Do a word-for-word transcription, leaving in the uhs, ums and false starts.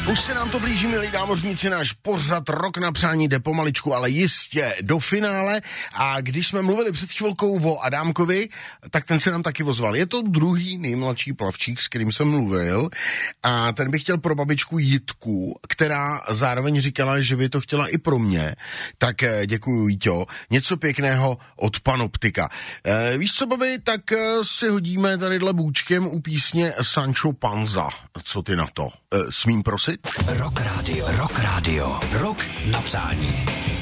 Už se nám to blíží, milí námořníci, náš pořad Rok na přání jde pomaličku, ale jistě do finále. A když jsme mluvili před chvilkou o Adámkovi, tak ten se nám taky ozval. Je to druhý nejmladší plavčík, s kterým jsem mluvil, a ten by chtěl pro babičku Jitku, která zároveň říkala, že by to chtěla i pro mě. Tak děkuju, Jíťo. Něco pěkného od Panoptika. E, víš co, babi, tak si hodíme tadyhle bůčkem u písně Sancho Panza. Co ty na to? E, smím prosit? Rock Radio, Rock Radio, Rok na přání.